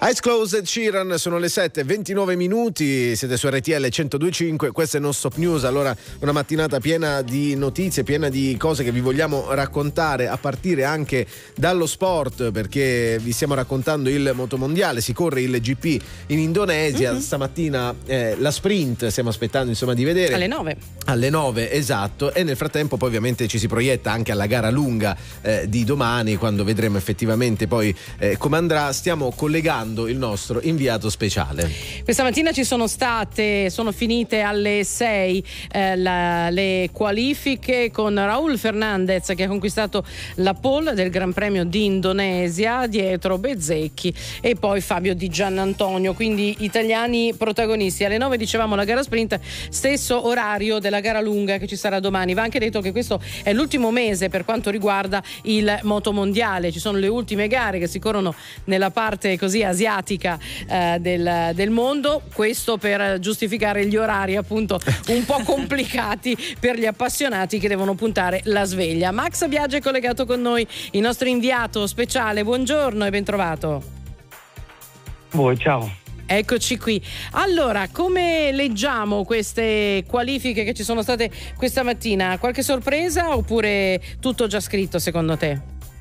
Eyes Closed, Sheeran, sono le 7:29 minuti, siete su RTL 102.5, questo è Non Stop News. Allora, una mattinata piena di notizie, piena di cose che vi vogliamo raccontare, a partire anche dallo sport, perché vi stiamo raccontando il motomondiale, si corre il GP in Indonesia, stamattina la sprint stiamo aspettando insomma di vedere. Alle 9, esatto, e nel frattempo poi ovviamente ci si proietta anche alla gara lunga di domani, quando vedremo effettivamente poi come andrà. Stiamo collegando il nostro inviato speciale. Questa mattina sono finite alle 6 le qualifiche, con Raúl Fernandez che ha conquistato la pole del Gran Premio di Indonesia dietro Bezzecchi e poi Fabio Di Giannantonio, quindi italiani protagonisti. Alle 9 dicevamo la gara sprint, stesso orario della gara lunga che ci sarà domani. Va anche detto che questo è l'ultimo mese per quanto riguarda il motomondiale, ci sono le ultime gare che si corrono nella parte così asiatica del mondo, questo per giustificare gli orari appunto un po' complicati per gli appassionati che devono puntare la sveglia. Max Biaggi è collegato con noi, il nostro inviato speciale. Buongiorno e ben trovato. Voi, ciao. Eccoci qui. Allora, come leggiamo queste qualifiche che ci sono state questa mattina? Qualche sorpresa oppure tutto già scritto secondo te?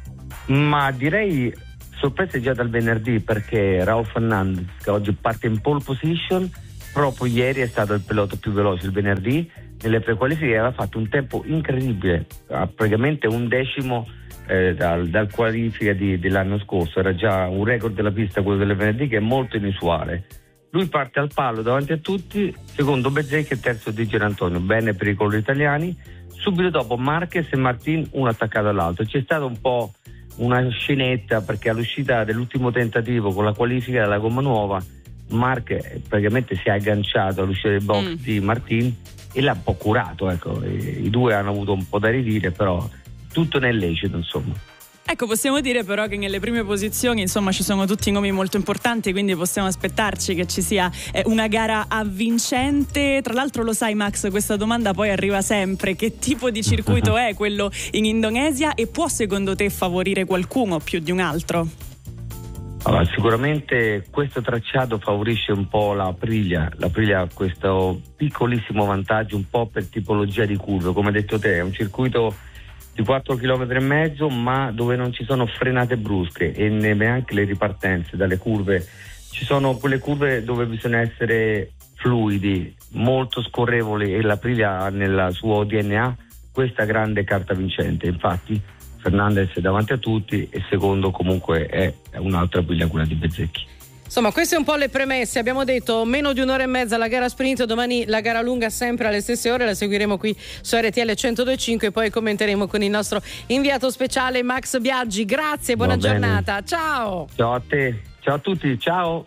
Ma direi sorprese già dal venerdì, perché Raúl Fernandez, che oggi parte in pole position, proprio ieri è stato il pilota più veloce il venerdì nelle prequalifiche, aveva fatto un tempo incredibile, praticamente un decimo dal qualifica dell'anno scorso. Era già un record della pista quello del venerdì, che è molto inusuale. Lui parte al palo davanti a tutti, secondo Bezzecchi e terzo Di Giannantonio, bene per i colori italiani. Subito dopo Marquez e Martin, uno attaccato all'altro. C'è stato un po' una scenetta, perché all'uscita dell'ultimo tentativo con la qualifica della gomma nuova Marquez praticamente si è agganciato all'uscita del box di Martin e l'ha un po' curato, ecco. I due hanno avuto un po' da ridire, però tutto nel lecito, insomma. Ecco, possiamo dire però che nelle prime posizioni insomma ci sono tutti nomi molto importanti, quindi possiamo aspettarci che ci sia una gara avvincente. Tra l'altro, lo sai Max, questa domanda poi arriva sempre: che tipo di circuito è quello in Indonesia e può secondo te favorire qualcuno più di un altro? Allora, sicuramente questo tracciato favorisce un po' la Aprilia. L'Aprilia ha questo piccolissimo vantaggio un po' per tipologia di curve, come hai detto te, è un circuito di 4,5 km, ma dove non ci sono frenate brusche e neanche le ripartenze dalle curve. Ci sono quelle curve dove bisogna essere fluidi, molto scorrevoli, e l'Aprilia ha nel suo DNA questa grande carta vincente. Infatti Fernandez è davanti a tutti e secondo comunque è un'altra Aprilia, quella di Bezzecchi. Insomma, queste un po' le premesse. Abbiamo detto meno di un'ora e mezza la gara sprint, domani la gara lunga sempre alle stesse ore, la seguiremo qui su RTL 102.5 e poi commenteremo con il nostro inviato speciale Max Biaggi. Grazie, buona giornata. Ciao. Ciao a te, ciao a tutti, ciao.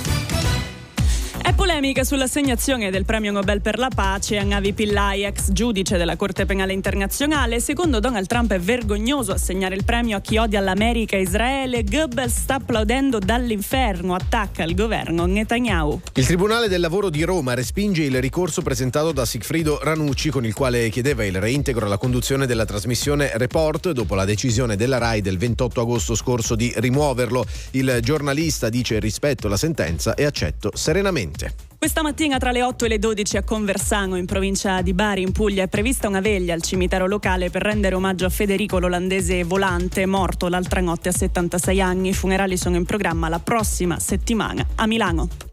È polemica sull'assegnazione del premio Nobel per la pace a Navi Pillay, ex giudice della Corte Penale Internazionale. Secondo Donald Trump è vergognoso assegnare il premio a chi odia l'America e Israele. Goebbels sta applaudendo dall'inferno, attacca il governo Netanyahu. Il Tribunale del Lavoro di Roma respinge il ricorso presentato da Sigfrido Ranucci, con il quale chiedeva il reintegro alla conduzione della trasmissione Report dopo la decisione della RAI del 28 agosto scorso di rimuoverlo. Il giornalista dice: rispetto la sentenza e accetto serenamente. Questa mattina tra le 8 e le 12 a Conversano, in provincia di Bari, in Puglia, è prevista una veglia al cimitero locale per rendere omaggio a Federico, l'olandese volante, morto l'altra notte a 76 anni. I funerali sono in programma la prossima settimana a Milano.